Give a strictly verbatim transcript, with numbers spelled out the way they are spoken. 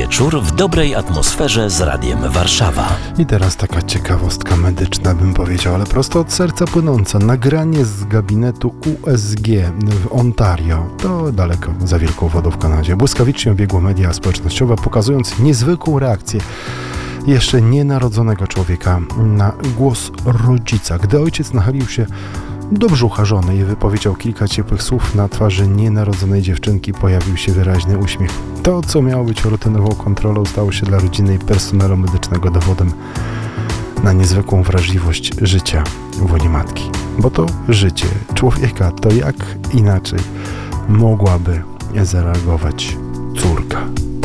wieczór w dobrej atmosferze z Radiem Warszawa. I teraz taka ciekawostka medyczna, bym powiedział, ale prosto od serca płynąca. Nagranie z gabinetu U S G w Ontario, to daleko za wielką wodą w Kanadzie, błyskawicznie obiegło media społecznościowe, pokazując niezwykłą reakcję jeszcze nienarodzonego człowieka na głos rodzica. Gdy ojciec nachylił się do brzucha żony i wypowiedział kilka ciepłych słów, na twarzy nienarodzonej dziewczynki pojawił się wyraźny uśmiech. To, co miało być rutynową kontrolą, stało się dla rodziny i personelu medycznego dowodem na niezwykłą wrażliwość życia w łonie matki. Bo to życie człowieka, to jak inaczej mogłaby zareagować córka.